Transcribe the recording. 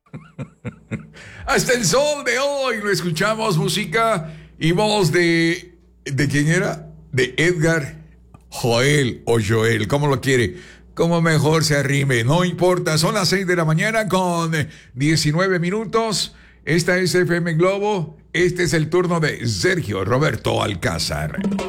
Hasta el sol de hoy lo escuchamos, música y voz de... ¿De quién era? De Edgar Joel o Joel, ¿cómo lo quiere? Como mejor se arrime, no importa. Son las 6 de la mañana con 19 minutos. Esta es FM Globo. Este es el turno de Sergio Roberto Alcázar.